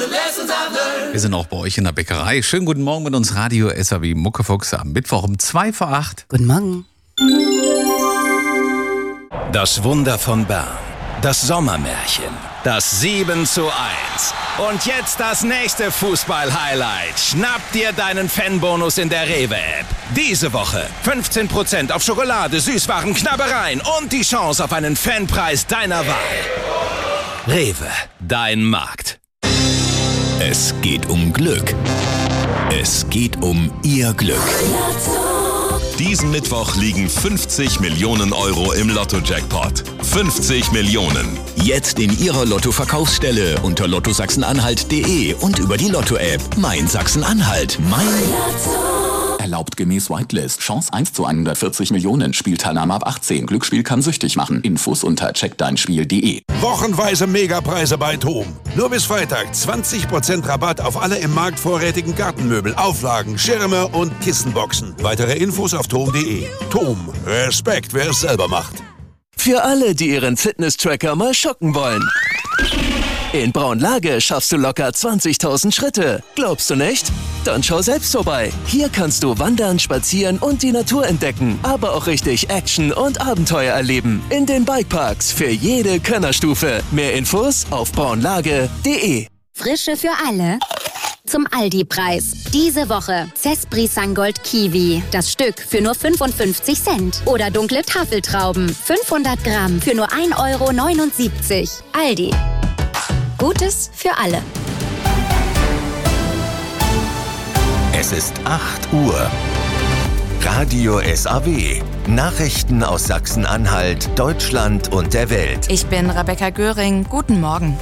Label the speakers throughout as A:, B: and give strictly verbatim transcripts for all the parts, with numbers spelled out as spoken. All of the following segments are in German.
A: Wir sind auch bei euch in der Bäckerei. Schönen guten Morgen mit uns Radio S A W Muckefuchs am Mittwoch um zwei vor acht.
B: Guten Morgen.
C: Das Wunder von Bern. Das Sommermärchen. Das sieben zu eins. Und jetzt das nächste Fußball-Highlight. Schnapp dir deinen Fanbonus in der Rewe-App. Diese Woche fünfzehn Prozent auf Schokolade, Süßwaren, Knabbereien und die Chance auf einen Fanpreis deiner Wahl. Rewe, dein Markt. Es geht um Glück. Es geht um Ihr Glück.
D: Diesen Mittwoch liegen fünfzig Millionen Euro im Lotto-Jackpot. fünfzig Millionen.
C: Jetzt in Ihrer Lotto-Verkaufsstelle unter lotto sachsen-anhalt punkt de und über die Lotto-App. Mein Sachsen-Anhalt. Mein Lotto.
E: Erlaubt gemäß Whitelist. Chance eins zu hundertvierzig Millionen. Spielteilnahme ab achtzehn. Glücksspiel kann süchtig machen. Infos unter check dein spiel punkt de.
F: Wochenweise Megapreise bei TOM. Nur bis Freitag zwanzig Prozent Rabatt auf alle im Markt vorrätigen Gartenmöbel, Auflagen, Schirme und Kissenboxen. Weitere Infos auf tom punkt de. TOM. Respekt, wer es selber macht.
G: Für alle, die ihren Fitness-Tracker mal schocken wollen. In Braunlage schaffst du locker zwanzigtausend Schritte. Glaubst du nicht? Dann schau selbst vorbei. Hier kannst du wandern, spazieren und die Natur entdecken, aber auch richtig Action und Abenteuer erleben. In den Bikeparks für jede Könnerstufe. Mehr Infos auf braunlage punkt de.
H: Frische für alle. Zum Aldi-Preis. Diese Woche Cespri Sangold Kiwi. Das Stück für nur fünfundfünfzig Cent. Oder dunkle Tafeltrauben. fünfhundert Gramm für nur ein Euro neunundsiebzig. Aldi. Gutes für alle.
C: Es ist acht Uhr. Radio S A W. Nachrichten aus Sachsen-Anhalt, Deutschland und der Welt.
B: Ich bin Rebecca Göring. Guten Morgen.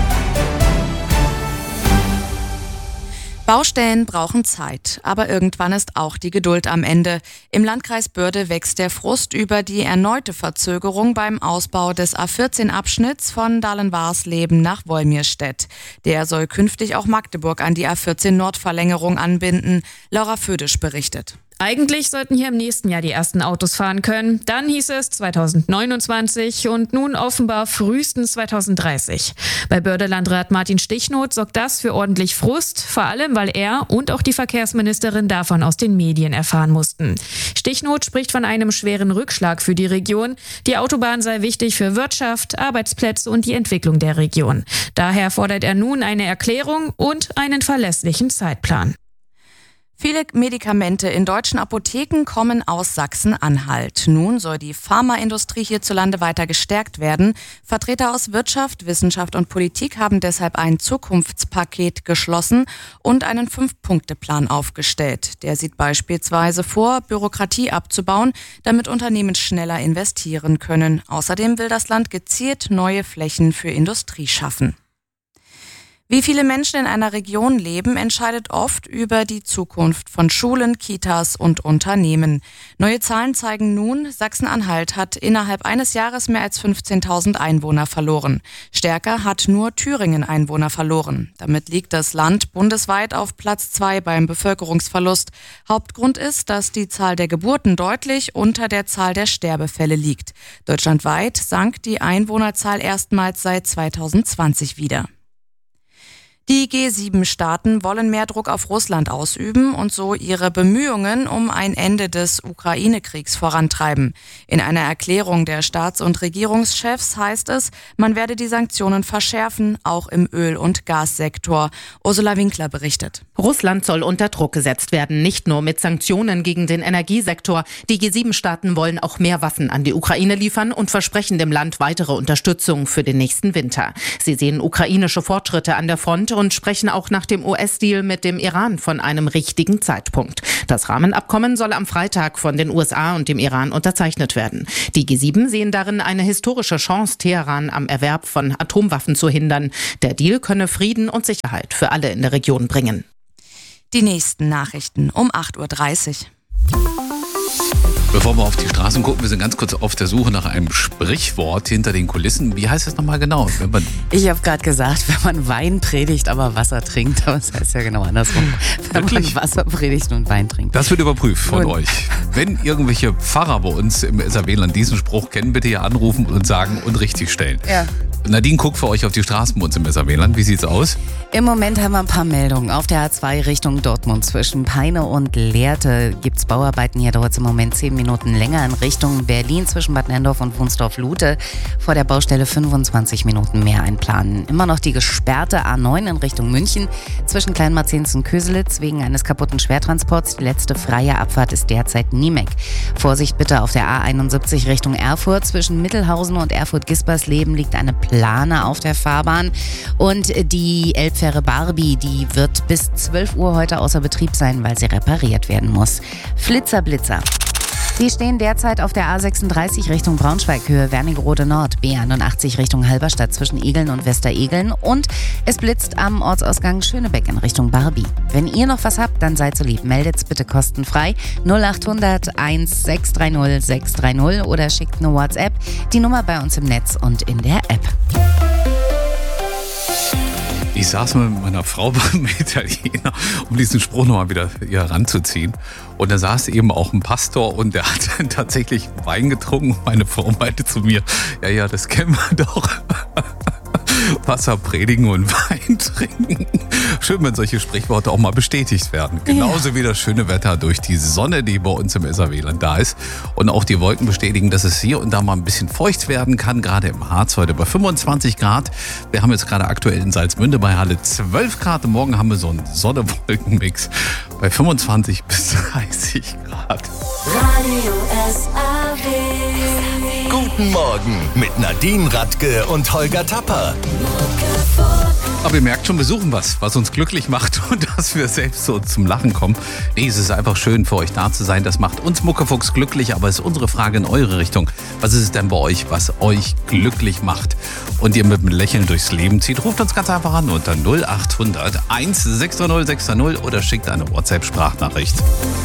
B: Baustellen brauchen Zeit, aber irgendwann ist auch die Geduld am Ende. Im Landkreis Börde wächst der Frust über die erneute Verzögerung beim Ausbau des A vierzehn Abschnitts von Dahlen-Warsleben nach Wolmirstedt. Der soll künftig auch Magdeburg an die A vierzehn Nordverlängerung anbinden. Laura Födisch berichtet.
I: Eigentlich sollten hier im nächsten Jahr die ersten Autos fahren können. Dann hieß es zweitausendneunundzwanzig und nun offenbar frühestens zweitausenddreißig. Bei Börde-Landrat Martin Stichnoth sorgt das für ordentlich Frust, vor allem weil er und auch die Verkehrsministerin davon aus den Medien erfahren mussten. Stichnoth spricht von einem schweren Rückschlag für die Region. Die Autobahn sei wichtig für Wirtschaft, Arbeitsplätze und die Entwicklung der Region. Daher fordert er nun eine Erklärung und einen verlässlichen Zeitplan.
B: Viele Medikamente in deutschen Apotheken kommen aus Sachsen-Anhalt. Nun soll die Pharmaindustrie hierzulande weiter gestärkt werden. Vertreter aus Wirtschaft, Wissenschaft und Politik haben deshalb ein Zukunftspaket geschlossen und einen Fünf-Punkte-Plan aufgestellt. Der sieht beispielsweise vor, Bürokratie abzubauen, damit Unternehmen schneller investieren können. Außerdem will das Land gezielt neue Flächen für Industrie schaffen. Wie viele Menschen in einer Region leben, entscheidet oft über die Zukunft von Schulen, Kitas und Unternehmen. Neue Zahlen zeigen nun, Sachsen-Anhalt hat innerhalb eines Jahres mehr als fünfzehntausend Einwohner verloren. Stärker hat nur Thüringen Einwohner verloren. Damit liegt das Land bundesweit auf Platz zwei beim Bevölkerungsverlust. Hauptgrund ist, dass die Zahl der Geburten deutlich unter der Zahl der Sterbefälle liegt. Deutschlandweit sank die Einwohnerzahl erstmals seit zweitausendzwanzig wieder. Die G sieben Staaten wollen mehr Druck auf Russland ausüben und so ihre Bemühungen um ein Ende des Ukraine-Kriegs vorantreiben. In einer Erklärung der Staats- und Regierungschefs heißt es, man werde die Sanktionen verschärfen, auch im Öl- und Gassektor. Ursula Winkler berichtet.
J: Russland soll unter Druck gesetzt werden, nicht nur mit Sanktionen gegen den Energiesektor. Die G sieben Staaten wollen auch mehr Waffen an die Ukraine liefern und versprechen dem Land weitere Unterstützung für den nächsten Winter. Sie sehen ukrainische Fortschritte an der Front und sprechen auch nach dem U S-Deal mit dem Iran von einem richtigen Zeitpunkt. Das Rahmenabkommen soll am Freitag von den U S A und dem Iran unterzeichnet werden. Die G sieben sehen darin eine historische Chance, Teheran am Erwerb von Atomwaffen zu hindern. Der Deal könne Frieden und Sicherheit für alle in der Region bringen.
B: Die nächsten Nachrichten um acht Uhr dreißig.
A: Bevor wir auf die Straßen gucken, wir sind ganz kurz auf der Suche nach einem Sprichwort hinter den Kulissen. Wie heißt das nochmal genau? Wenn man
B: ich habe gerade gesagt, wenn man Wein predigt, aber Wasser trinkt. Aber das heißt ja genau andersrum. Wenn Wirklich? man Wasser predigt und Wein trinkt.
A: Das wird überprüft von
B: und.
A: euch. Wenn irgendwelche Pfarrer bei uns im S A W-Land diesen Spruch kennen, bitte hier anrufen und sagen und richtig stellen.
B: Ja.
A: Nadine guckt für euch auf die Straßen bei uns im Weserwähland. Wie sieht's aus?
B: Im Moment haben wir ein paar Meldungen. Auf der A zwei Richtung Dortmund zwischen Peine und Lehrte gibt es Bauarbeiten. Hier dauert es im Moment zehn Minuten länger. In Richtung Berlin zwischen Bad Nenndorf und Wunsdorf-Lute vor der Baustelle fünfundzwanzig Minuten mehr einplanen. Immer noch die gesperrte A neun in Richtung München zwischen Kleinmarzens und Köselitz wegen eines kaputten Schwertransports. Die letzte freie Abfahrt ist derzeit Niemek. Vorsicht bitte auf der A einundsiebzig Richtung Erfurt. Zwischen Mittelhausen und Erfurt-Gispersleben liegt eine Plane auf der Fahrbahn. Und die Elbfähre Barbie, die wird bis zwölf Uhr heute außer Betrieb sein, weil sie repariert werden muss. Flitzer, Blitzer. Sie stehen derzeit auf der A sechsunddreißig Richtung Braunschweig, Höhe Wernigerode Nord, B einundachtzig Richtung Halberstadt zwischen Egeln und Westeregeln und es blitzt am Ortsausgang Schönebeck in Richtung Barbie. Wenn ihr noch was habt, dann seid so lieb, meldet's bitte kostenfrei null acht hundert eins sechs drei null sechs drei null oder schickt eine WhatsApp, die Nummer bei uns im Netz und in der App.
A: Ich saß mal mit meiner Frau beim Italiener, um diesen Spruch nochmal wieder hier ranzuziehen. Und da saß eben auch ein Pastor und der hat dann tatsächlich Wein getrunken. Meine Frau meinte zu mir, ja, ja, das kennen wir doch. Wasser predigen und Wein trinken. Schön, wenn solche Sprichworte auch mal bestätigt werden. Genauso ja. wie das schöne Wetter durch die Sonne, die bei uns im Weserwähland da ist. Und auch die Wolken bestätigen, dass es hier und da mal ein bisschen feucht werden kann. Gerade im Harz heute bei fünfundzwanzig Grad. Wir haben jetzt gerade aktuell in Salzmünde bei Halle zwölf Grad. Und morgen haben wir so einen Sonne-Wolken-Mix bei fünfundzwanzig bis dreißig Grad.
K: Radio S A W.
C: Guten Morgen mit Nadine Radke und Holger Tapper.
A: Aber ihr merkt schon, wir suchen was, was uns glücklich macht und dass wir selbst so zum Lachen kommen. Nee, es ist einfach schön für euch da zu sein. Das macht uns Muckefuchs glücklich, aber es ist unsere Frage in eure Richtung. Was ist es denn bei euch, was euch glücklich macht und ihr mit einem Lächeln durchs Leben zieht? Ruft uns ganz einfach an unter null acht hundert eins sechs drei null sechs drei null oder schickt eine WhatsApp-Sprachnachricht.